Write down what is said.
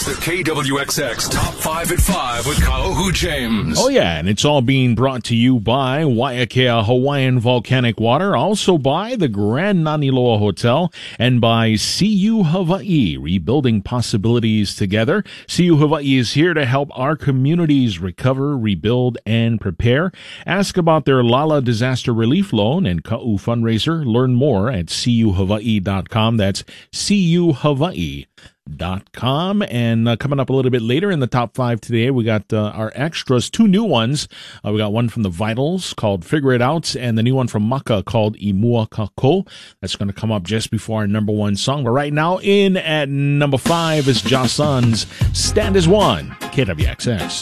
It's the KWXX Top 5 at 5 with Kaohu James. Oh, yeah, and it's all being brought to you by Waiakea Hawaiian Volcanic Water, also by the Grand Naniloa Hotel, and by CU Hawaii, rebuilding possibilities together. CU Hawaii is here to help our communities recover, rebuild, and prepare. Ask about their Lala Disaster Relief Loan and Ka'u fundraiser. Learn more at cuhawaii.com. That's cuhawaii.com. And coming up a little bit later in the top 5 today, we got our extras, 2 new ones. We got one from the Vitals called Figure It Out, and the new one from Maka called Imua Kako. That's going to come up just before our number 1 song. But right now, in at number 5 is Jasun's Stand as One, KWXX.